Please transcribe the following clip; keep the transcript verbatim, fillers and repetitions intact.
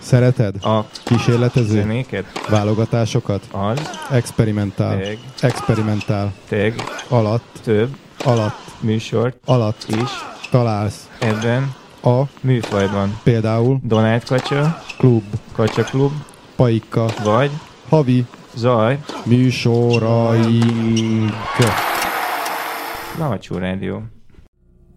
Szereted? A Kísérletező? zenéket? Válogatásokat? Az. Experimentál. Teg. Experimentál. Teg. Alatt. Több. Alatt. Műsort. Alatt. Is. Találsz. Ebben. A. Műfajban. Például. Donát kacsa. Klub. Kacsa klub. Paika. Vagy. Havi. Zaj. Műsoraink. Lahattyú rádió.